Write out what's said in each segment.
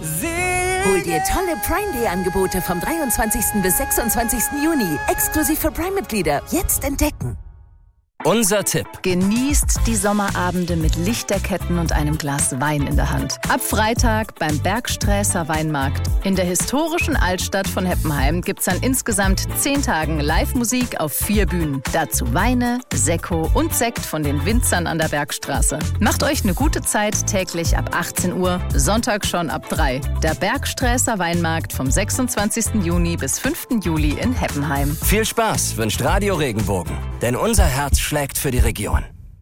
Hol dir tolle Prime Day Angebote vom 23. bis 26. Juni. Exklusiv für Prime-Mitglieder. Jetzt entdecken. Unser Tipp. Genießt die Sommerabende mit Lichterketten und einem Glas Wein in der Hand. Ab Freitag beim Bergsträßer Weinmarkt. In der historischen Altstadt von Heppenheim gibt's an insgesamt 10 Tagen Live-Musik auf 4 Bühnen. Dazu Weine, Sekko und Sekt von den Winzern an der Bergstraße. Macht euch eine gute Zeit täglich ab 18 Uhr, Sonntag schon ab 3. Der Bergsträßer Weinmarkt vom 26. Juni bis 5. Juli in Heppenheim. Viel Spaß wünscht Radio Regenbogen, denn unser Herz schlägt für die Region.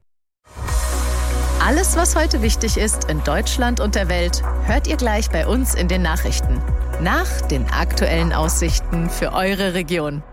Alles, was heute wichtig ist in Deutschland und der Welt, hört ihr gleich bei uns in den Nachrichten. Nach den aktuellen Aussichten für eure Region.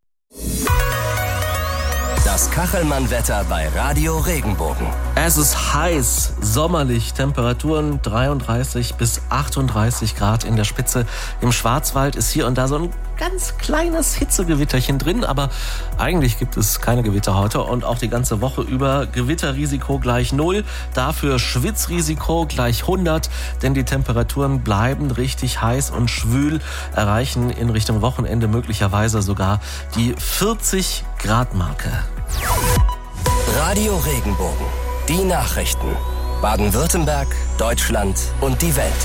Das Kachelmann-Wetter bei Radio Regenbogen. Es ist heiß, sommerlich, Temperaturen 33 bis 38 Grad in der Spitze. Im Schwarzwald ist hier und da so ein ganz kleines Hitzegewitterchen drin, aber eigentlich gibt es keine Gewitter heute und auch die ganze Woche über Gewitterrisiko gleich 0, dafür Schwitzrisiko gleich 100, denn die Temperaturen bleiben richtig heiß und schwül, erreichen in Richtung Wochenende möglicherweise sogar die 40 Grad Marke. Radio Regenbogen. Die Nachrichten. Baden-Württemberg, Deutschland und die Welt.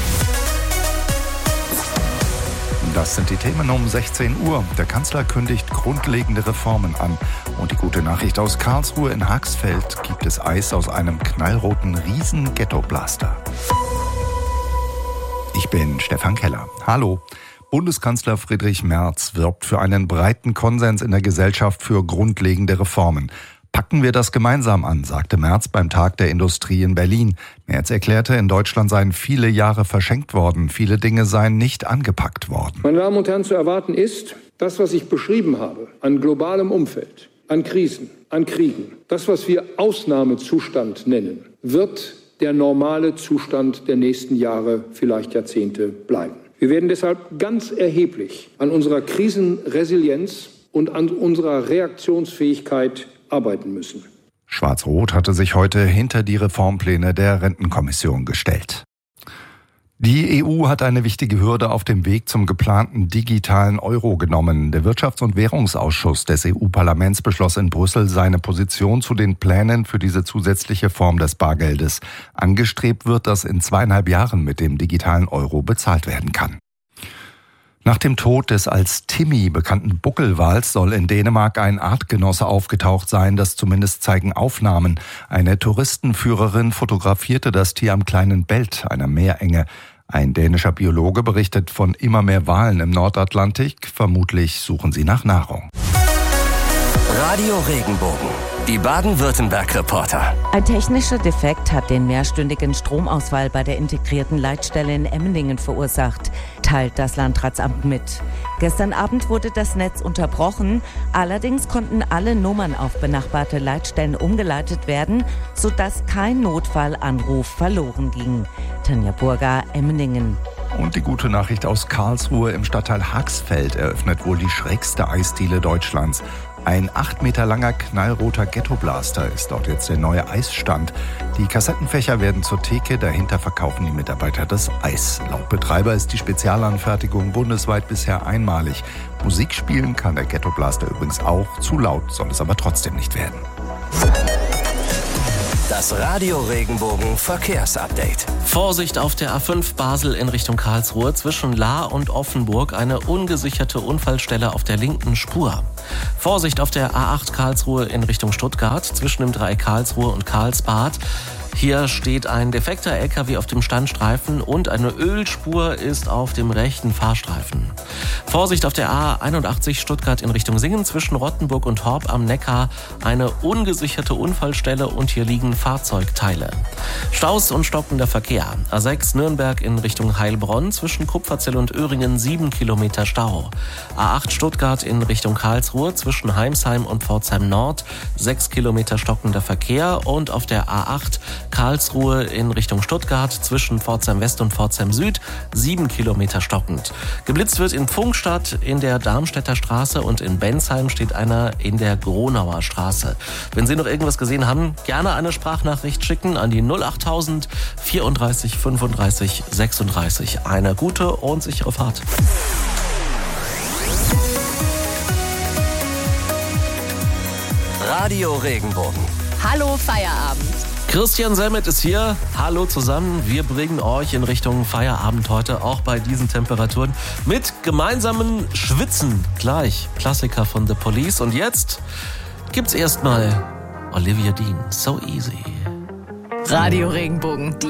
Das sind die Themen um 16 Uhr. Der Kanzler kündigt grundlegende Reformen an. Und die gute Nachricht aus Karlsruhe: in Haxfeld gibt es Eis aus einem knallroten Riesen-Ghetto-Blaster. Ich bin Stefan Keller. Hallo. Bundeskanzler Friedrich Merz wirbt für einen breiten Konsens in der Gesellschaft für grundlegende Reformen. Packen wir das gemeinsam an, sagte Merz beim Tag der Industrie in Berlin. Merz erklärte, in Deutschland seien viele Jahre verschenkt worden, viele Dinge seien nicht angepackt worden. Meine Damen und Herren, zu erwarten ist, das, was ich beschrieben habe, an globalem Umfeld, an Krisen, an Kriegen, das, was wir Ausnahmezustand nennen, wird der normale Zustand der nächsten Jahre, vielleicht Jahrzehnte bleiben. Wir werden deshalb ganz erheblich an unserer Krisenresilienz und an unserer Reaktionsfähigkeit arbeiten müssen. Schwarz-Rot hatte sich heute hinter die Reformpläne der Rentenkommission gestellt. Die EU hat eine wichtige Hürde auf dem Weg zum geplanten digitalen Euro genommen. Der Wirtschafts- und Währungsausschuss des EU-Parlaments beschloss in Brüssel seine Position zu den Plänen für diese zusätzliche Form des Bargeldes. Angestrebt wird, dass in 2,5 Jahren mit dem digitalen Euro bezahlt werden kann. Nach dem Tod des als Timmy bekannten Buckelwals soll in Dänemark ein Artgenosse aufgetaucht sein, das zumindest zeigen Aufnahmen. Eine Touristenführerin fotografierte das Tier am kleinen Belt, einer Meerenge. Ein dänischer Biologe berichtet von immer mehr Walen im Nordatlantik. Vermutlich suchen sie nach Nahrung. Radio Regenbogen. Die Baden-Württemberg-Reporter. Ein technischer Defekt hat den mehrstündigen Stromausfall bei der integrierten Leitstelle in Emmendingen verursacht, teilt das Landratsamt mit. Gestern Abend wurde das Netz unterbrochen, allerdings konnten alle Nummern auf benachbarte Leitstellen umgeleitet werden, sodass kein Notfallanruf verloren ging. Tanja Burger, Emmendingen. Und die gute Nachricht aus Karlsruhe: im Stadtteil Haxfeld eröffnet wohl die schrägste Eisdiele Deutschlands. Ein 8 Meter langer knallroter Ghetto-Blaster ist dort jetzt der neue Eisstand. Die Kassettenfächer werden zur Theke, dahinter verkaufen die Mitarbeiter das Eis. Laut Betreiber ist die Spezialanfertigung bundesweit bisher einmalig. Musik spielen kann der Ghetto-Blaster übrigens auch, zu laut soll es aber trotzdem nicht werden. Das Radio Regenbogen Verkehrsupdate. Vorsicht auf der A5 Basel in Richtung Karlsruhe. Zwischen Lahr und Offenburg eine ungesicherte Unfallstelle auf der linken Spur. Vorsicht auf der A8 Karlsruhe in Richtung Stuttgart zwischen dem Dreieck Karlsruhe und Karlsbad. Hier steht ein defekter LKW auf dem Standstreifen und eine Ölspur ist auf dem rechten Fahrstreifen. Vorsicht auf der A81 Stuttgart in Richtung Singen zwischen Rottenburg und Horb am Neckar. Eine ungesicherte Unfallstelle und hier liegen Fahrzeugteile. Staus und stockender Verkehr. A6 Nürnberg in Richtung Heilbronn zwischen Kupferzell und Öhringen 7 Kilometer Stau. A8 Stuttgart in Richtung Karlsruhe zwischen Heimsheim und Pforzheim Nord 6 Kilometer stockender Verkehr und auf der A8 Karlsruhe in Richtung Stuttgart zwischen Pforzheim West und Pforzheim Süd 7 Kilometer stockend. Geblitzt wird in Pfungstadt in der Darmstädter Straße und in Bensheim steht einer in der Gronauer Straße. Wenn Sie noch irgendwas gesehen haben, gerne eine Sprachnachricht schicken an die 08000 34 35 36. Eine gute und sichere Fahrt. Radio Regenbogen. Hallo Feierabend. Christian Semmet ist hier. Hallo zusammen. Wir bringen euch in Richtung Feierabend heute, auch bei diesen Temperaturen, mit gemeinsamen Schwitzen. Gleich Klassiker von The Police. Und jetzt gibt's erstmal Olivia Dean. So easy. Radio Regenbogen.